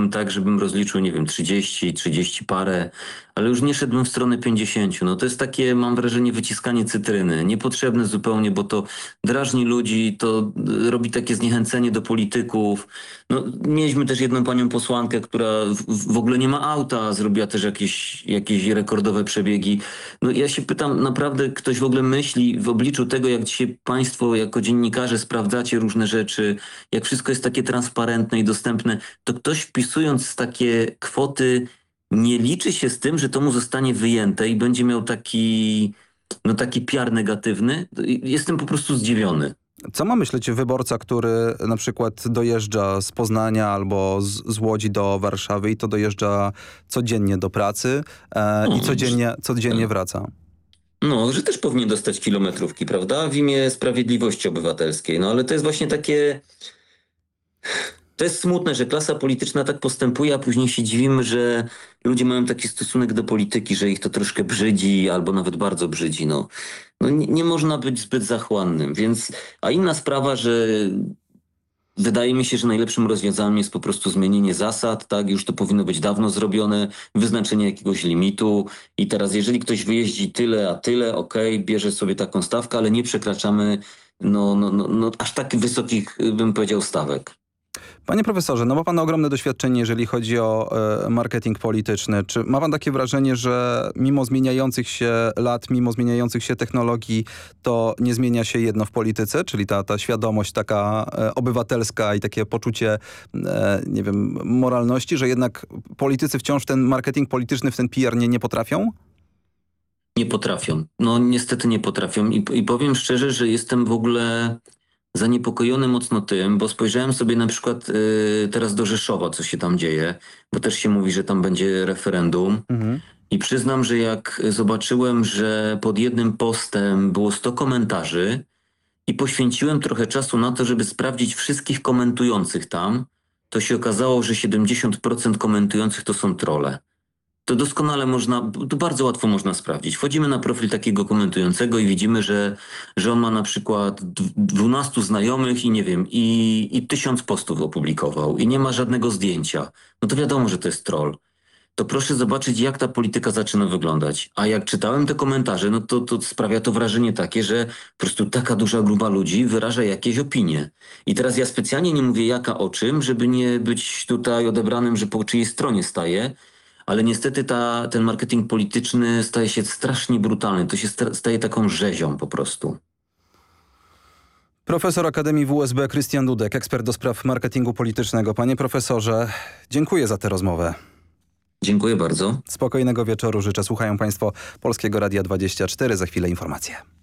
szedłbym tak, żebym rozliczył, nie wiem, 30 parę, ale już nie szedłbym w stronę 50. No to jest takie, mam wrażenie, wyciskanie cytryny. Niepotrzebne zupełnie, bo to drażni ludzi, to robi takie zniechęcenie do polityków. No, mieliśmy też jedną panią posłankę, która w ogóle nie ma auta, a zrobiła też jakieś rekordowe przebiegi. No ja się pytam, naprawdę ktoś w ogóle myśli w obliczu tego, jak dzisiaj państwo jako dziennikarze sprawdzacie różne rzeczy, jak wszystko jest takie transparentne i dostępne, to ktoś wpisując takie kwoty nie liczy się z tym, że to mu zostanie wyjęte i będzie miał taki PR negatywny. Jestem po prostu zdziwiony. Co ma myśleć wyborca, który na przykład dojeżdża z Poznania albo z Łodzi do Warszawy i to dojeżdża codziennie do pracy i codziennie wraca? No, że też powinien dostać kilometrówki, prawda? W imię sprawiedliwości obywatelskiej. No ale to jest właśnie takie... To jest smutne, że klasa polityczna tak postępuje, a później się dziwimy, że ludzie mają taki stosunek do polityki, że ich to troszkę brzydzi albo nawet bardzo brzydzi. No nie można być zbyt zachłannym, więc... A inna sprawa, że wydaje mi się, że najlepszym rozwiązaniem jest po prostu zmienienie zasad, tak? Już to powinno być dawno zrobione, wyznaczenie jakiegoś limitu i teraz jeżeli ktoś wyjeździ tyle, a tyle, okej, bierze sobie taką stawkę, ale nie przekraczamy aż tak wysokich, bym powiedział, stawek. Panie profesorze, no ma pan ogromne doświadczenie, jeżeli chodzi o marketing polityczny. Czy ma pan takie wrażenie, że mimo zmieniających się lat, mimo zmieniających się technologii, to nie zmienia się jedno w polityce? Czyli ta świadomość taka obywatelska i takie poczucie, nie wiem, moralności, że jednak politycy wciąż w ten marketing polityczny, w ten PR nie potrafią? Nie potrafią. No niestety nie potrafią i powiem szczerze, że jestem w ogóle zaniepokojony mocno tym, bo spojrzałem sobie na przykład teraz do Rzeszowa, co się tam dzieje, bo też się mówi, że tam będzie referendum. I przyznam, że jak zobaczyłem, że pod jednym postem było 100 komentarzy i poświęciłem trochę czasu na to, żeby sprawdzić wszystkich komentujących tam, to się okazało, że 70% komentujących to są trolle. To doskonale to bardzo łatwo można sprawdzić. Wchodzimy na profil takiego komentującego i widzimy, że on ma na przykład 12 znajomych i nie wiem, i 1000 postów opublikował i nie ma żadnego zdjęcia. No to wiadomo, że to jest troll. To proszę zobaczyć, jak ta polityka zaczyna wyglądać. A jak czytałem te komentarze, no to sprawia to wrażenie takie, że po prostu taka duża grupa ludzi wyraża jakieś opinie. I teraz ja specjalnie nie mówię jaka o czym, żeby nie być tutaj odebranym, że po czyjej stronie staję, ale niestety ten marketing polityczny staje się strasznie brutalny. To się staje taką rzezią po prostu. Profesor Akademii WSB Krystian Dudek, ekspert do spraw marketingu politycznego. Panie profesorze, dziękuję za tę rozmowę. Dziękuję bardzo. Spokojnego wieczoru życzę. Słuchają państwo Polskiego Radia 24. Za chwilę informacje.